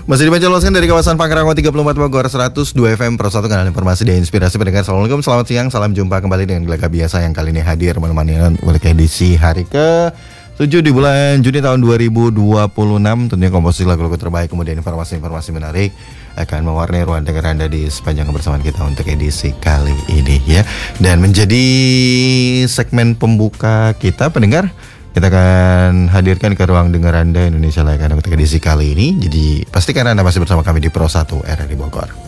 Masih dipancarkan dari kawasan Pangrango 34 Bogor 102 FM Pro 1 kanal informasi dan inspirasi pendengar. Assalamualaikum, selamat siang, salam jumpa kembali dengan Gelaga Biasa yang kali ini hadir menemani untuk edisi hari ke 7 di bulan Juni tahun 2026. Tentunya komposisi lagu-lagu terbaik, kemudian informasi-informasi menarik akan mewarnai ruang dengar Anda di sepanjang kebersamaan kita untuk edisi kali ini ya. Dan menjadi segmen pembuka kita pendengar, kita akan hadirkan ke ruang dengar Anda Indonesia Layak Anda untuk edisi kali ini. Jadi pastikan Anda masih bersama kami di Pro 1 RRI Bogor.